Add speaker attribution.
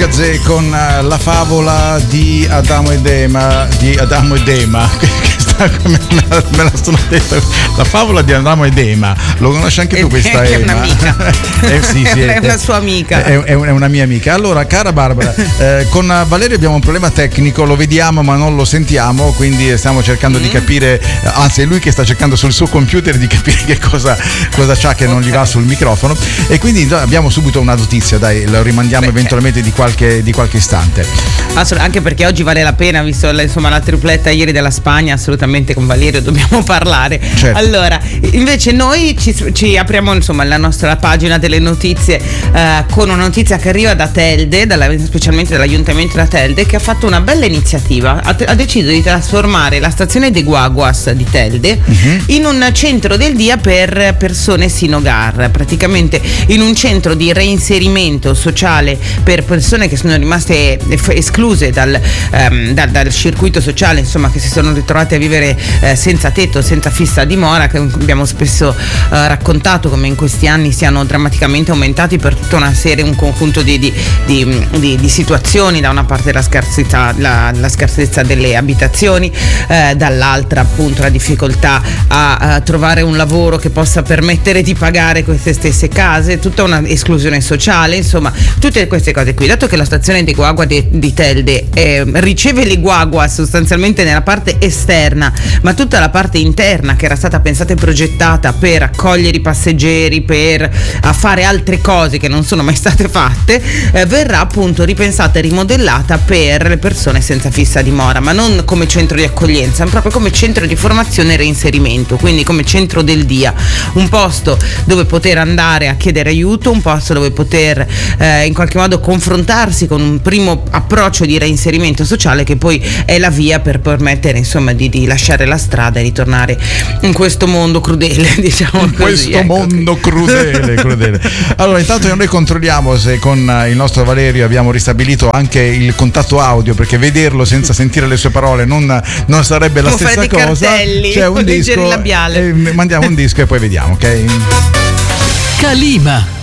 Speaker 1: Gazzè con la favola di Adamo ed Ema, me la sono detta, la favola di Adamo ed Ema. Lo conosci anche tu questa Ema?
Speaker 2: È un'amica.
Speaker 1: Sì,
Speaker 2: è una sua amica.
Speaker 1: È una mia amica. Allora, cara Barbara, con Valerio abbiamo un problema tecnico, lo vediamo ma non lo sentiamo, quindi stiamo cercando di capire, anzi è lui che sta cercando sul suo computer di capire che cosa c'ha che non gli va sul microfono, e quindi abbiamo subito una notizia, dai, lo rimandiamo eventualmente di qualche istante.
Speaker 2: Anche perché oggi vale la pena, visto la tripletta ieri della Spagna, assolutamente con Valerio dobbiamo parlare.
Speaker 1: Certo.
Speaker 2: Allora, invece noi ci apriamo la nostra pagina delle notizie con una notizia che arriva da Telde, specialmente dall'Ayuntamiento da Telde, che ha fatto una bella iniziativa, ha deciso di trasformare la stazione dei Guaguas di Telde in un centro del dia per persone sinogar, praticamente in un centro di reinserimento sociale per persone che sono rimaste escluse dal circuito sociale, insomma, che si sono ritrovate a vivere senza tetto, senza fissa dimora, che abbiamo spesso raccontato come in questi anni siano drammaticamente aumentati per tutta una serie, un conjunto di situazioni. Da una parte la scarsezza delle abitazioni, dall'altra appunto la difficoltà a trovare un lavoro che possa permettere di pagare queste stesse case, tutta una esclusione sociale, insomma tutte queste cose qui. Dato che la stazione di Guagua di Telde riceve le guagua sostanzialmente nella parte esterna, ma tutta la parte interna, che era stata pensata e progettata per accogliere i passeggeri, per fare altre cose che non sono mai state fatte, verrà appunto ripensata e rimodellata per le persone senza fissa dimora, ma non come centro di accoglienza, ma proprio come centro di formazione e reinserimento, quindi come centro del dia, un posto dove poter andare a chiedere aiuto, un posto dove poter in qualche modo confrontarsi con un primo approccio di reinserimento sociale, che poi è la via per permettere, insomma, di lasciare la strada e ritornare in questo mondo crudele, diciamo
Speaker 1: in
Speaker 2: così.
Speaker 1: Questo mondo crudele. Allora, intanto noi controlliamo se con il nostro Valerio abbiamo ristabilito anche il contatto audio, perché vederlo senza sentire le sue parole non sarebbe la stessa cosa.
Speaker 2: Cartelli,
Speaker 1: c'è un disco,
Speaker 2: labiale.
Speaker 1: mandiamo un disco e poi vediamo, ok?
Speaker 3: Calima.